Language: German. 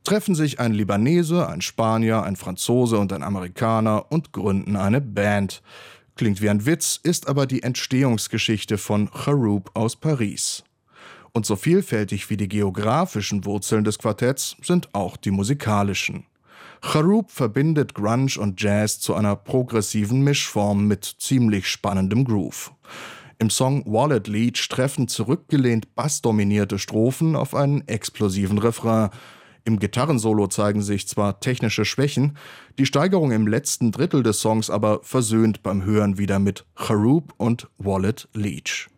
treffen sich ein Libanese, ein Spanier, ein Franzose und ein Amerikaner und gründen eine Band. Klingt wie ein Witz, ist aber die Entstehungsgeschichte von Charoop aus Paris. Und so vielfältig wie die geografischen Wurzeln des Quartetts sind auch die musikalischen. Charoop verbindet Grunge und Jazz zu einer progressiven Mischform mit ziemlich spannendem Groove. Im Song Wallet Leach treffen zurückgelehnt bassdominierte Strophen auf einen explosiven Refrain. Im Gitarrensolo zeigen sich zwar technische Schwächen, die Steigerung im letzten Drittel des Songs aber versöhnt beim Hören wieder mit Charoop und Wallet Leach.